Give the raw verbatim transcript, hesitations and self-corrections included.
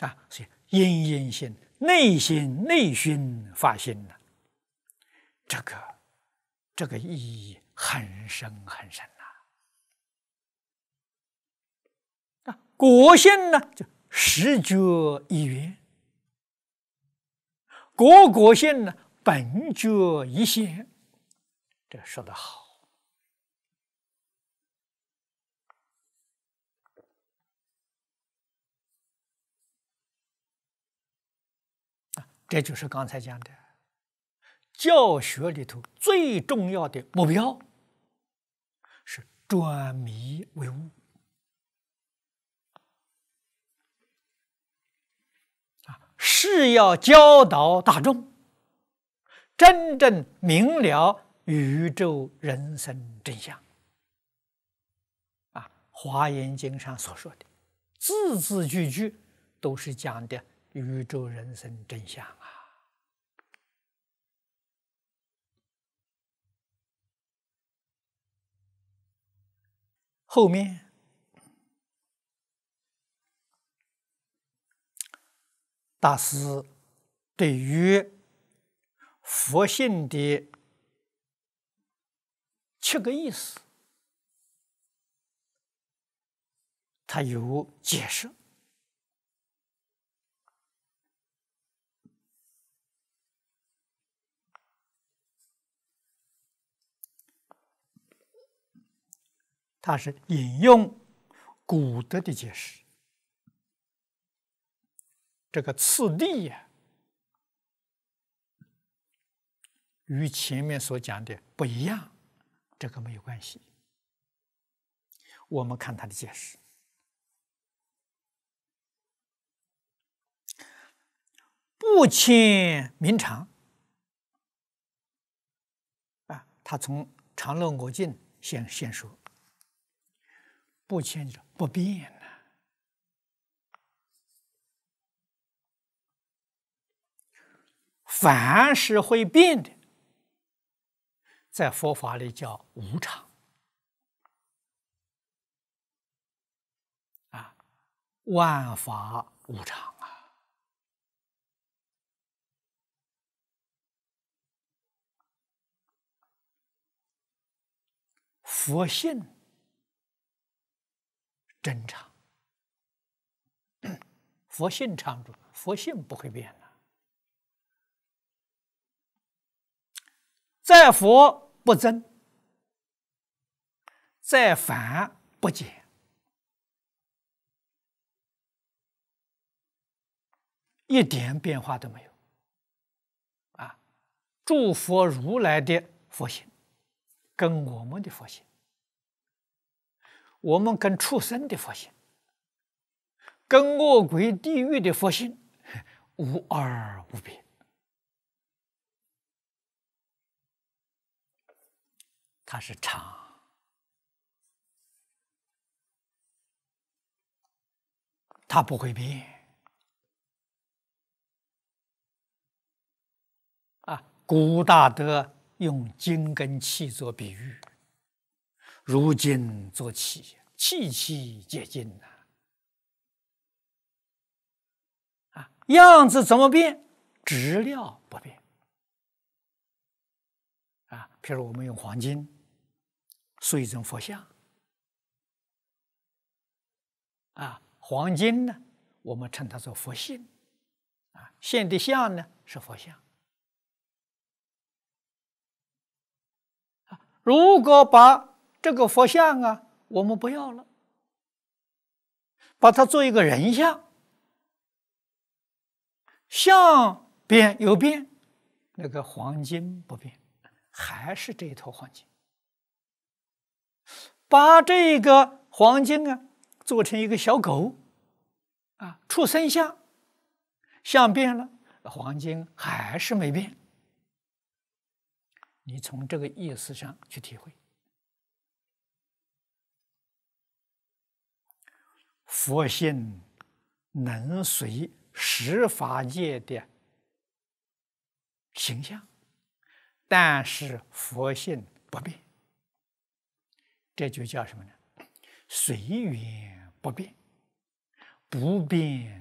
啊，所以因因心、内心、内熏发心呢，这个这个意义很深很深呐。啊，果性呢，就实觉一缘；果果性呢，本觉一现。这说得好。这就是刚才讲的教学里头最重要的目标，是转迷为悟啊，是要教导大众真正明了宇宙人生真相啊。《华严经》上所说的字字句句都是讲的宇宙人生真相啊。后面大师对于佛性的七个意思，他有解释。他是引用古德的解释，这个次第呀、啊，与前面所讲的不一样，这个没有关系。我们看他的解释，不牵名常啊，他从常乐我净先先说。不迁就不变呢、啊，凡是会变的，在佛法里叫无常啊，万法无常啊。佛性真常，佛性常住，佛性不会变的。在佛不增，在凡不减，一点变化都没有。啊，诸佛如来的佛性，跟我们的佛性。我们跟畜生的佛性，跟恶鬼地狱的佛性无二无别。它是常，它不会变啊。古大德用金跟气做比喻，如金作气，气气皆金呐！啊，样子怎么变？质料不变。啊，譬如我们用黄金塑一尊佛像，啊，黄金呢，我们称它做佛性，啊，现的像呢是佛像。啊，如果把这个佛像啊，我们不要了，把它做一个人像，像变有变，那个黄金不变，还是这一坨黄金。把这个黄金啊做成一个小狗啊，畜生像，像变了，黄金还是没变。你从这个意思上去体会。佛性能随十法界的形象，但是佛性不变，这就叫什么呢？随缘不变，不变